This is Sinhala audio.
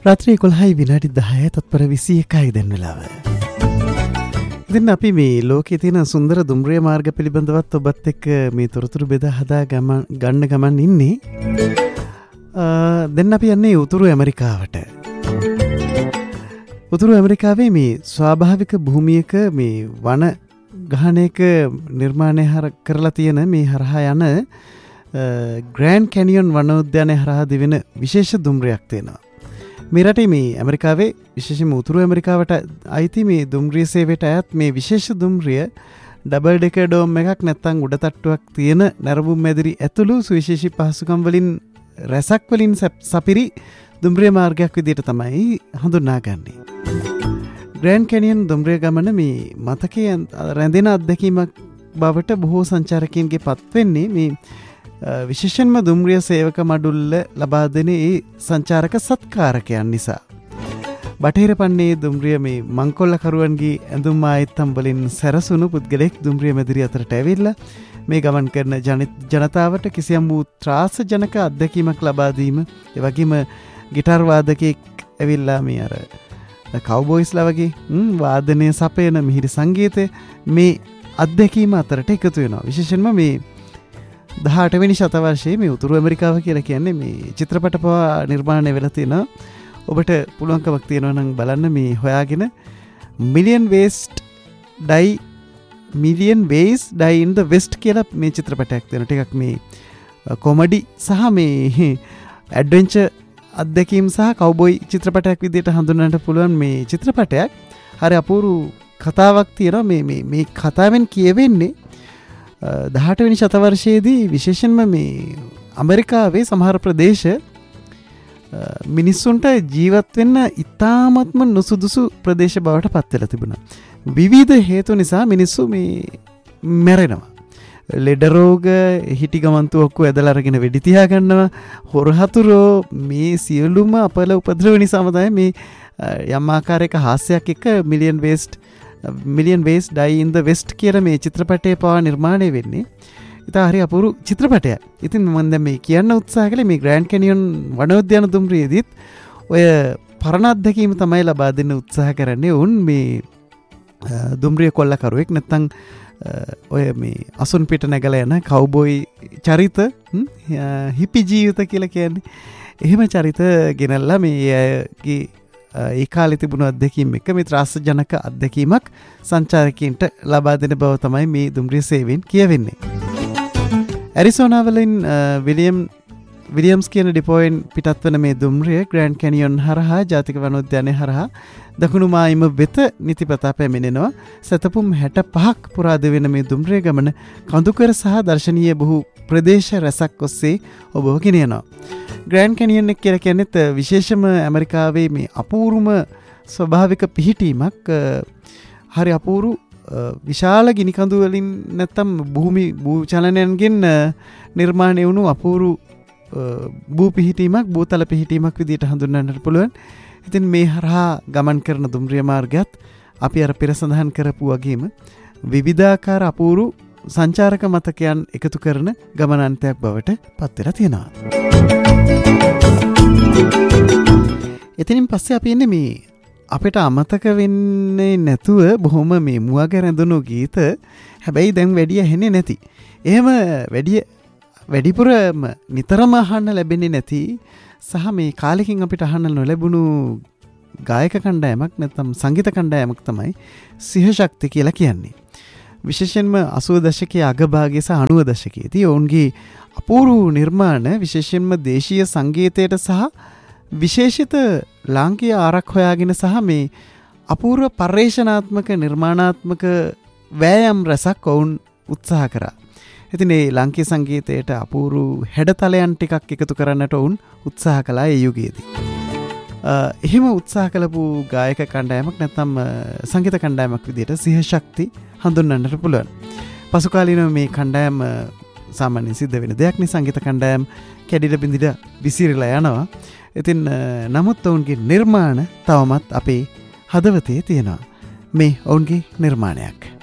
රාත්‍රී 11යි විනාඩි 10 තත්පර 21යි දැන් වෙලාව. ඉතින් අපි මේ ලෝකයේ තියෙන සුන්දර දුම්රිය මාර්ග පිළිබඳවත් ඔබත් එක්ක මේ තොරතුරු බෙදා හදා ගන්න ගමන් ඉන්නේ. දැන් අපි යන්නේ උතුරු ඇමරිකාවට. උතුරු ඇමරිකාවේ මේ ස්වාභාවික භූමියක මේ වන ගහනයක නිර්මාණය කරලා තියෙන මේ හරහා යන ග්‍රෑන්ඩ් කැනියන් වනෝද්‍යානය හරහා දිවෙන විශේෂ දුම්රියක් තියෙනවා. මේ රටේ මේ ඇමරිකාවේ විශේෂයෙන්ම උතුරු ඇමරිකාවට අයිති මේ දුම්රිය සේවයට අයත් මේ විශේෂ දුම්රිය ඩබල් ඩෙකර් ඩෝම් එකක් නැත්නම් උඩ තට්ටුවක් තියෙන නැරඹුම් මැදිරි ඇතුළු සුවිශේෂී පහසුකම් වලින් රැසක් වලින් සපිරි දුම්රිය මාර්ගයක් විදිහට තමයි හඳුන්වාගන්නේ. ග්‍රෑන්ඩ් කැනියන් දුම්රිය ගමන මේ මතකයේ රැඳෙන අත්දැකීමක් බවට බොහෝ සංචාරකයන්ගේ පත් වෙන්නේ මේ විශේෂයෙන්ම දුම්රිය සේවක මඩුල්ල ලබා දෙන ඒ සංචාරක සත්කාරකයන් නිසා. බටහිර පන්නේ දුම්රිය මේ මංකොල්ලකරුවන්ගේ ඇඳුම් ආයත්තම් වලින් සැරසුණු පුද්ගලෙක් දුම්රිය මැදිරිය අතරට ඇවිල්ලා මේ ගමන් කරන ජනතාවට කිසියම් වූ ත්‍රාසජනක අත්දැකීමක් ලබා දීම, ඒ වගේම ගිටාර් වාදකයෙක් ඇවිල්ලා මේ අර කවුබොයිස්ලා වගේ වාදනය සපයන මිහිරි සංගීතය මේ අත්දැකීම අතරට එකතු වෙනවා. විශේෂයෙන්ම මේ 18 වෙනි ශතවර්ෂයේ මේ උතුරු ඇමරිකාව කියලා කියන්නේ මේ චිත්‍රපට පවා නිර්මාණය වෙලා තියෙනවා. ඔබට පුළුවන්කමක් තියෙනවා නම් බලන්න මේ හොයාගෙන මිලියන් වේස් ඩයි ඉන් ද වෙස්ට් කියලා මේ චිත්‍රපටයක් තියෙනවා. ටිකක් මේ කොමඩි සහ මේ ඇඩ්වෙන්චර් අත්දැකීම් සහ කවුබොයි චිත්‍රපටයක් විදිහට හඳුන්වන්නට පුළුවන් මේ චිත්‍රපටයක්. හරි අපූර්ව කතාවක් තියෙනවා. මේ කතාවෙන් කියවෙන්නේ 18 වෙනි ශතවර්ෂයේදී විශේෂයෙන්ම මේ ඇමරිකාවේ සමහර ප්‍රදේශ මිනිස්සුන්ට ජීවත් වෙන්න ඉතාමත්ම නුසුදුසු ප්‍රදේශ බවට පත් වෙලා තිබුණා. විවිධ හේතු නිසා මිනිස්සු මේ මැරෙනවා. ලෙඩ රෝග, හිටි ගමන්තු ඔක්කො ඇදලා අරගෙන වෙඩි තියා ගන්නවා. හොරහතුරෝ මේ සියලුම අපල උපද්‍රව නිසාම තමයි මේ යම් ආකාරයක හාස්‍යයක් එක්ක මිලියන් වේස් ඩයි ඉන් ද වෙස්ට් කියලා මේ චිත්‍රපටයේ පවා නිර්මාණය වෙන්නේ. ඉතින් හරි අපූර්ව චිත්‍රපටයක්. ඉතින් මම දැන් මේ කියන්න උත්සාහ කළේ මේ ග්‍රෑන්ඩ් කැනියන් වනෝද්‍යාන දුම්රියේදීත් ඔය පරණ අත්දැකීම තමයි ලබා දෙන්න උත්සාහ කරන්නේ. උන් මේ දුම්රිය කොල්ලකරුවෙක් නැත්නම් ඔය මේ අසුන් පිට නැගලා යන කවුබොයි චරිත හිපි ජීවිත කියලා කියන්නේ. එහෙම චරිත ගෙනල්ලා මේ ඒ කාලේ තිබුණු අත්දැකීම් එක මේ ත්‍රාසජනක අත්දැකීමක් සංචාරකයන්ට ලබා දෙන බව තමයි මේ දුම්රිය සේවයෙන් කියවෙන්නේ. ඇරිසෝනාවලින් විලියම්ස් කියන ඩිපෝයෙන් පිටත් වන මේ දුම්රිය ග්‍රෑන්ඩ් කැනියන් හරහා ජාතික වනෝද්‍යානය හරහා දකුණු මායිම වෙත නිතිපතා පැමිණෙනවා. සතපුම් 65ක් පුරා දෙවෙන මේ දුම්රිය ගමන කඳුකර සහ දර්ශනීය බොහෝ ප්‍රදේශ රැසක් ඔස්සේ ඔබව ගෙනියනවා. ග්‍රෑන්ඩ් කැනියන් එක කියලා කියන්නේත් විශේෂම ඇමරිකාවේ මේ අපූර්වම ස්වභාවික පිහිටීමක්. හරි අපූර්ව විශාල ගිනි කඳු වලින් නැත්තම් භූචලනයන්ගෙන් නිර්මාණය වුණු අපූර්ව භූ පිහිටීමක්, භූතල පිහිටීමක් විදිහට හඳුන්වන්නට පුළුවන්. ඉතින් මේ හරහා ගමන් කරන දුම්රිය මාර්ගයත් අපි අර පෙර සඳහන් කරපු වගේම විවිධාකාර අපූර්ව සංචාරක මතකයන් එකතු කරන ගමනාන්තයක් බවට පත් වෙලා තියෙනවා. එතනින් පස්සේ අපි එන්නේ මේ අපිට අමතක වෙන්නේ නැතුව බොහොම මේ මුවග රැඳුණු ගීත. හැබැයි දැන් වැඩි ඇහෙන්නේ නැති. එහෙම වැඩිපුරම නිතරම අහන්න ලැබෙන්නේ නැති සහ මේ කාලෙකින් අපිට අහන්න නොලැබුණු ගායක කණ්ඩායමක් නැත්නම් සංගීත කණ්ඩායමක් තමයි සිහශක්ති කියලා කියන්නේ. විශේෂයෙන්ම 80 දශකයේ අගභාගයේ සහ 90 දශකයේදී ඔවුන්ගේ අපූර්ව නිර්මාණ විශේෂයෙන්ම දේශීය සංගීතයට සහ විශේෂිත ලාංකීය ආරක් හොයාගෙන සහ මේ අපූර්ව පර්යේෂණාත්මක නිර්මාණාත්මක වෑයම් රසක් ඔවුන් උත්සාහ කරා. ඉතින් මේ ලාංකීය සංගීතයට අපූර්ව හැඩතලයන් ටිකක් එකතු කරන්නට ඔවුන් උත්සාහ කළා ඒ යුගයේදී. එහෙම උත්සාහ කළපු ගායක කණ්ඩායමක් නැත්නම් සංගීත කණ්ඩායමක් විදිහට සිහශක්ති හඳුන්වන්නට පුළුවන්. පසු කාලීනව මේ කණ්ඩායම සාමාන්‍යයෙන් සිද්ධ වෙන දෙයක් නේ. සංගීත කණ්ඩායම් කැඩිලා බිඳිලා විසිරලා යනවා. ඉතින් නමුත් ඔවුන්ගේ නිර්මාණ තවමත් අපේ හදවතේ තියෙනවා. මේ ඔවුන්ගේ නිර්මාණයක්.